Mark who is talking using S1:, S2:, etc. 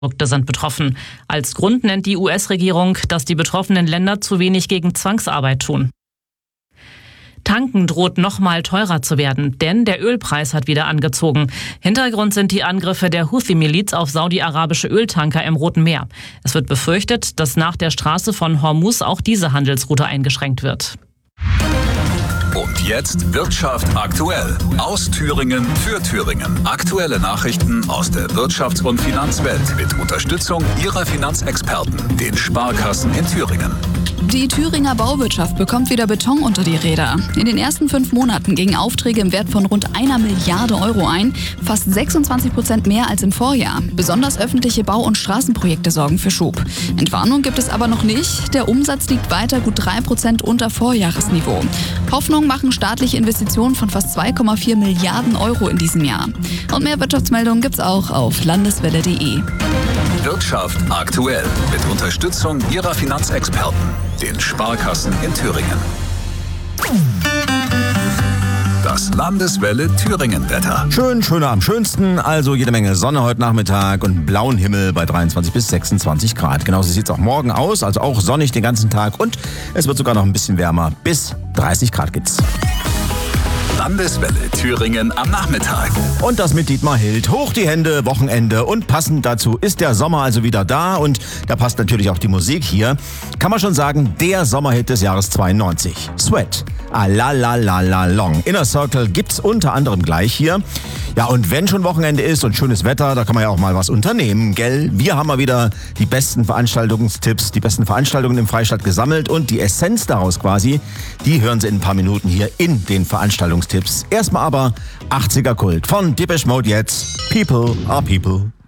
S1: Produkte sind betroffen. Als Grund nennt die US-Regierung, dass die betroffenen Länder zu wenig gegen Zwangsarbeit tun. Tanken droht nochmal teurer zu werden, denn der Ölpreis hat wieder angezogen. Hintergrund sind die Angriffe der Houthi-Miliz auf saudi-arabische Öltanker im Roten Meer. Es wird befürchtet, dass nach der Straße von Hormuz auch diese Handelsroute eingeschränkt wird.
S2: Und jetzt Wirtschaft aktuell. Aus Thüringen für Thüringen. Aktuelle Nachrichten aus der Wirtschafts- und Finanzwelt mit Unterstützung Ihrer Finanzexperten, den Sparkassen in Thüringen.
S3: Die Thüringer Bauwirtschaft bekommt wieder Beton unter die Räder. In den ersten 5 Monaten gingen Aufträge im Wert von rund 1 Milliarde Euro ein, fast 26% mehr als im Vorjahr. Besonders öffentliche Bau- und Straßenprojekte sorgen für Schub. Entwarnung gibt es aber noch nicht. Der Umsatz liegt weiter gut 3% unter Vorjahresniveau. Hoffnung machen staatliche Investitionen von fast 2,4 Milliarden Euro in diesem Jahr. Und mehr Wirtschaftsmeldungen gibt's auch auf landeswelle.de.
S2: Wirtschaft aktuell mit Unterstützung Ihrer Finanzexperten, den Sparkassen in Thüringen. Das Landeswelle Thüringen-Wetter.
S4: Schöner am schönsten, also jede Menge Sonne heute Nachmittag und blauen Himmel bei 23 bis 26 Grad. Genauso sieht es auch morgen aus, also auch sonnig den ganzen Tag und es wird sogar noch ein bisschen wärmer, bis 30 Grad gibt's.
S2: Landeswelle Thüringen am Nachmittag.
S4: Und das mit Dietmar Hild. Hoch die Hände, Wochenende und passend dazu ist der Sommer also wieder da und da passt natürlich auch die Musik hier. Kann man schon sagen, der Sommerhit des Jahres 92. Sweat. Ah la la la la long. Inner Circle gibt's unter anderem gleich hier. Ja, und wenn schon Wochenende ist und schönes Wetter, da kann man ja auch mal was unternehmen, gell? Wir haben mal wieder die besten Veranstaltungstipps, die besten Veranstaltungen im Freistaat gesammelt und die Essenz daraus quasi, die hören Sie in ein paar Minuten hier in den Veranstaltungstipps. Erstmal aber 80er Kult von Depeche Mode jetzt. People are People.